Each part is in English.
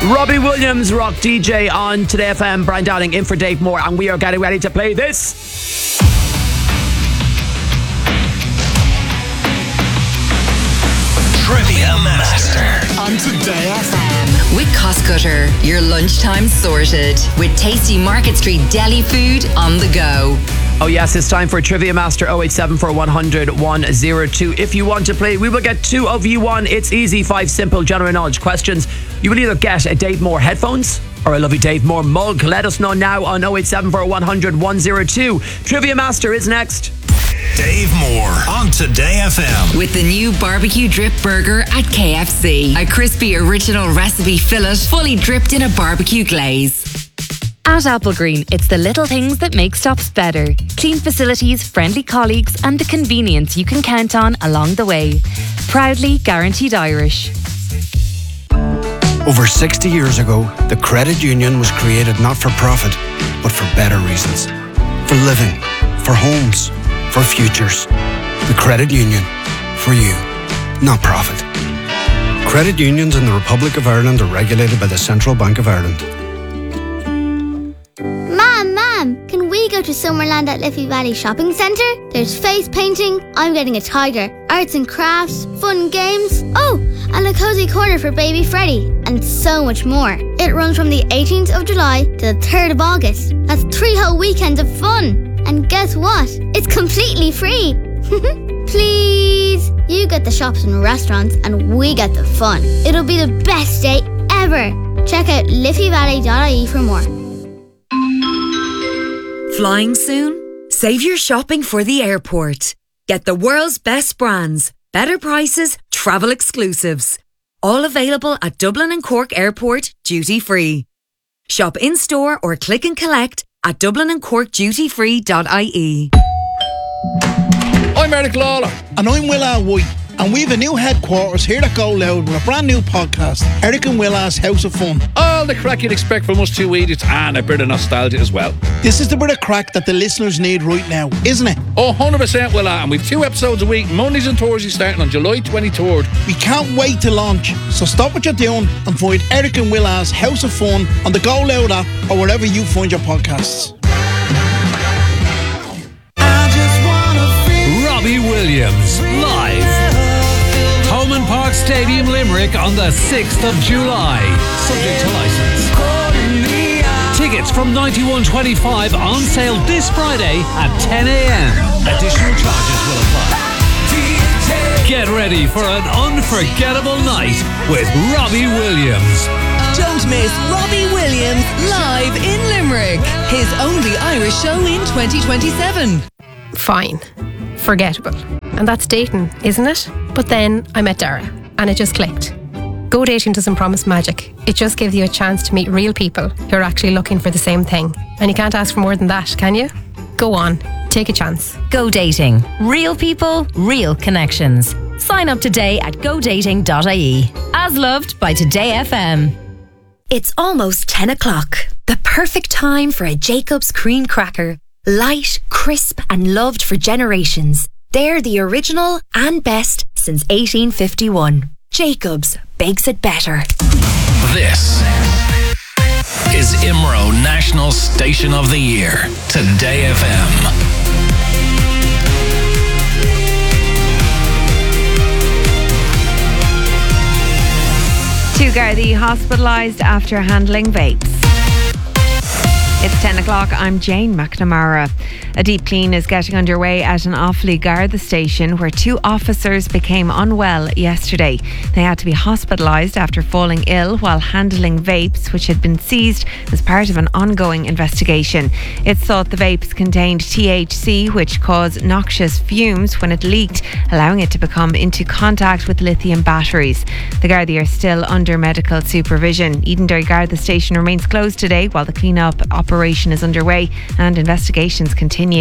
Robbie Williams, rock DJ on Today FM. Brian Dowling in for Dave Moore, and we are getting ready to play this. Trivia Master on Today FM with Cost Cutter. Your lunchtime sorted with tasty Market Street deli food on the go. Oh yes, it's time for Trivia Master. 087 100 102. If you want to play, we will get two of you one. It's easy, 5 simple general knowledge questions. You will either get a Dave Moore headphones or a lovely Dave Moore mug. Let us know now on 087 100 102. Trivia Master is next. Dave Moore on Today FM. With the new barbecue drip burger at KFC. A crispy original recipe fillet fully dripped in a barbecue glaze. At Applegreen, it's the little things that make stops better. Clean facilities, friendly colleagues, and the convenience you can count on along the way. Proudly guaranteed Irish. Over 60 years ago, the credit union was created not for profit, but for better reasons. For living, for homes, for futures. The credit union. For you, not profit. Credit unions in the Republic of Ireland are regulated by the Central Bank of Ireland. Mom, can we go to Summerland at Liffey Valley Shopping Centre? There's face painting, I'm getting a tiger, arts and crafts, fun games, and a cozy corner for baby Freddie, and so much more. It runs from the 18th of July to the 3rd of August. That's 3 whole weekends of fun. And guess what? It's completely free. Please. You get the shops and restaurants and we get the fun. It'll be the best day ever. Check out liffeyvalley.ie for more. Flying soon? Save your shopping for the airport. Get the world's best brands, better prices, travel exclusives. All available at Dublin and Cork Airport, duty free. Shop in-store or click and collect at dublinandcorkdutyfree.ie. I'm Eric Lawler. And I'm Will Al White. And we have a new headquarters here at Go Loud with a brand new podcast, Eric and Will Al's House of Fun. All the crack you'd expect from us two idiots and a bit of nostalgia as well. This is the bit of crack that the listeners need right now, isn't it? 100% Will Al, and we've 2 episodes a week, Mondays and Thursdays starting on July 23rd. We can't wait to launch, so stop what you're doing and find Eric and Will Al's House of Fun on the Go Loud app or wherever you find your podcasts. Robbie Williams, live. Thomond Park Stadium, Limerick on the 6th of July. Subject to licence. Tickets from $91.25 on sale this Friday at 10 a.m. Additional charges will apply. Get ready for an unforgettable night with Robbie Williams. Don't miss Robbie Williams live in Limerick. His only Irish show in 2027. Fine. Forgettable. And that's dating, isn't it? But then I met Dara and it just clicked. Go Dating doesn't promise magic. It just gives you a chance to meet real people who are actually looking for the same thing. And you can't ask for more than that, can you? Go on, take a chance. Go Dating. Real people, real connections. Sign up today at godating.ie. As loved by Today FM. It's almost 10 o'clock. The perfect time for a Jacob's cream cracker. Light, crisp and loved for generations. They're the original and best since 1851. Jacob's bakes it better. This is IMRO National Station of the Year. Today FM. Two Gardaí hospitalised after handling vapes. It's 10 o'clock. I'm Jane McNamara. A deep clean is getting underway at an Offaly Garda station where 2 officers became unwell yesterday. They had to be hospitalised after falling ill while handling vapes, which had been seized as part of an ongoing investigation. It's thought the vapes contained THC, which caused noxious fumes when it leaked, allowing it to come into contact with lithium batteries. The Gardaí are still under medical supervision. Edenderry Garda station remains closed today while the clean-up operation is underway and investigations continue.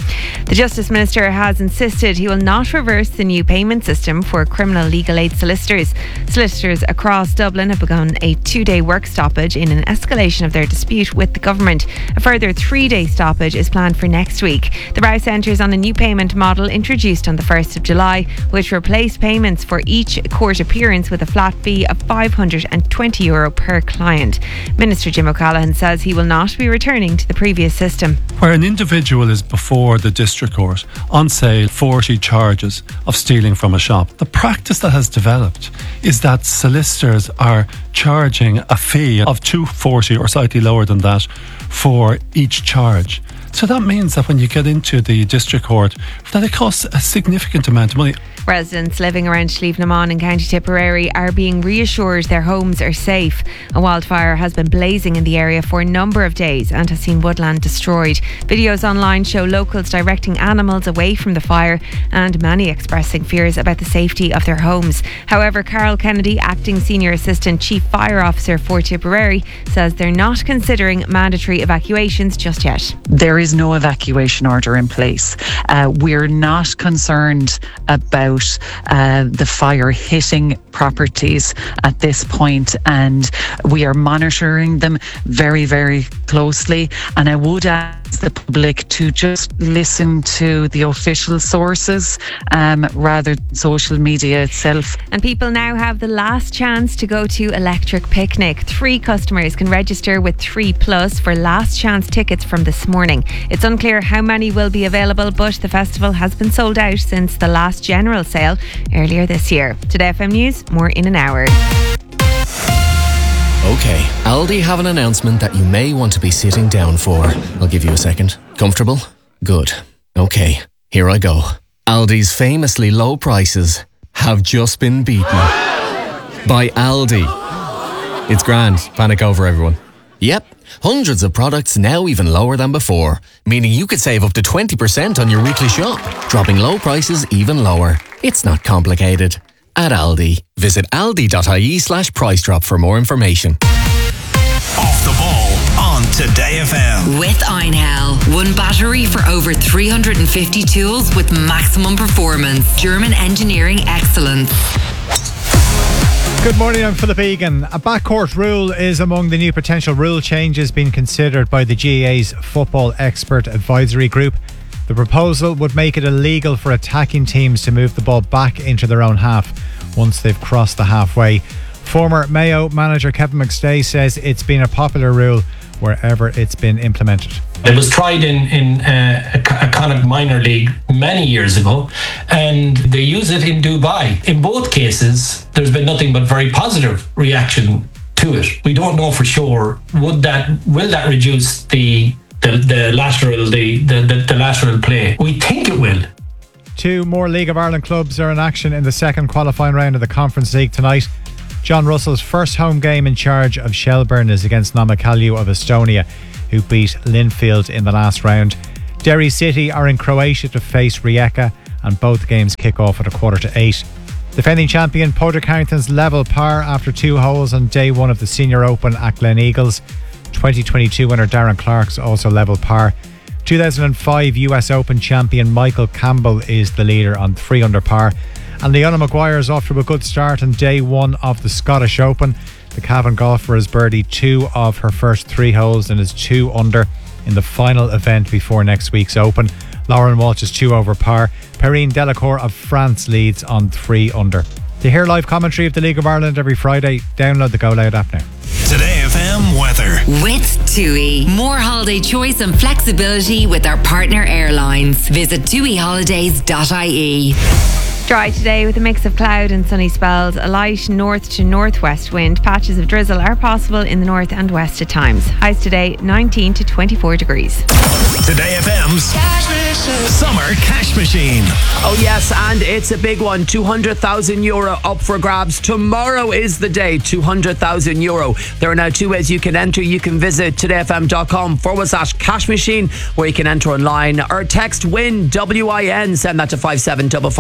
The Justice Minister has insisted he will not reverse the new payment system for criminal legal aid solicitors. Solicitors across Dublin have begun a 2-day work stoppage in an escalation of their dispute with the government. A further 3-day stoppage is planned for next week. The row centres on a new payment model introduced on the 1st of July, which replaced payments for each court appearance with a flat fee of €520 per client. Minister Jim O'Callaghan says he will not be returning to the previous system. Where an individual is before the district court on, say, 40 charges of stealing from a shop, the practice that has developed is that solicitors are charging a fee of $240 or slightly lower than that for each charge. So that means that when you get into the district court, that it costs a significant amount of money. Residents living around Slieve-na-Mon in County Tipperary are being reassured their homes are safe. A wildfire has been blazing in the area for a number of days and has seen woodland destroyed. Videos online show locals directing animals away from the fire and many expressing fears about the safety of their homes. However, Carol Kennedy, Acting Senior Assistant Chief Fire Officer for Tipperary, says they're not considering mandatory evacuations just yet. There is no evacuation order in place. We're not concerned about the fire hitting properties at this point, and we are monitoring them very, very closely. And I would ask the public to just listen to the official sources rather than social media itself. And people now have the last chance to go to Electric Picnic. 3 customers can register with 3+ for last chance tickets from this morning. It's unclear how many will be available, but the festival has been sold out since the last general sale earlier this year. Today FM News, more in an hour. Okay, Aldi have an announcement that you may want to be sitting down for. I'll give you a second. Comfortable? Good. Okay, here I go. Aldi's famously low prices have just been beaten by Aldi. It's grand. Panic over, everyone. Yep, hundreds of products now even lower than before, meaning you could save up to 20% on your weekly shop, dropping low prices even lower. It's not complicated. At Aldi, visit aldi.ie/price drop for more information. Off the ball on Today FM. With Einhell. One battery for over 350 tools with maximum performance. German engineering excellence. Good morning, I'm Philip Egan. A backcourt rule is among the new potential rule changes being considered by the GAA's Football Expert Advisory Group. The proposal would make it illegal for attacking teams to move the ball back into their own half once they've crossed the halfway. Former Mayo manager Kevin McStay says it's been a popular rule wherever it's been implemented. It was tried in a kind of minor league many years ago, and they use it in Dubai. In both cases, there's been nothing but very positive reaction to it. We don't know for sure. Will that reduce the lateral play? We think it will. 2 more League of Ireland clubs are in action in the second qualifying round of the Conference League tonight. John Russell's first home game in charge of Shelburne is against Namakalju of Estonia, who beat Linfield in the last round. Derry City are in Croatia to face Rijeka, and both games kick off at 7:45. Defending champion Porter Carrington's level par after 2 holes on day 1 of the Senior Open at Glen Eagles. 2022 winner Darren Clark's also level par. 2005 US Open champion Michael Campbell is the leader on 3 under par. And Leona Maguire is off to a good start on day 1 of the Scottish Open. The Cavan golfer has birdied 2 of her first 3 holes and is 2 under in the final event before next week's Open. Lauren Walsh is 2 over par. Perrine Delacour of France leads on 3 under. To hear live commentary of the League of Ireland every Friday, download the Go Loud app now. Today FM weather. With TUI. More holiday choice and flexibility with our partner airlines. Visit tuiholidays.ie. Dry today with a mix of cloud and sunny spells. A light north to northwest wind. Patches of drizzle are possible in the north and west at times. Highs today 19 to 24 degrees. Today FM's Summer Cash Machine. Oh yes, and it's a big one. €200,000 up for grabs. Tomorrow is the day. €200,000. There are now 2 ways you can enter. You can visit todayfm.com/cash machine, where you can enter online, or text WIN WIN. Send that to 57557.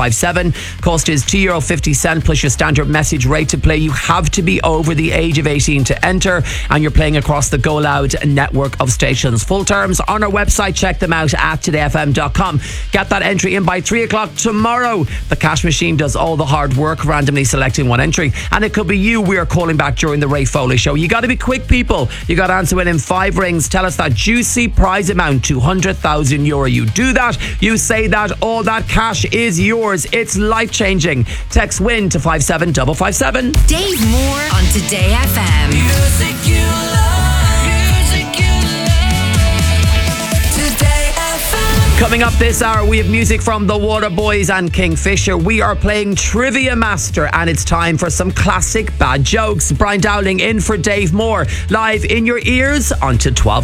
1. Cost is €2.50 plus your standard message rate to play. You have to be over the age of 18 to enter, and you're playing across the Go Loud network of stations. Full terms on our website. Check them out at todayfm.com. Get that entry in by 3 o'clock tomorrow. The cash machine does all the hard work, randomly selecting one entry, and it could be you we are calling back during the Ray Foley Show. You got to be quick, people. You got to answer within 5 rings. Tell us that juicy prize amount, €200,000. You do that, you say that, all that cash is yours. It's life-changing. Text WIN to 57557. Dave Moore on Today FM. Music you love. Music you love. Today FM. Coming up this hour, we have music from the Waterboys and Kingfisher. We are playing Trivia Master, and it's time for some classic bad jokes. Brian Dowling in for Dave Moore, live in your ears until 12.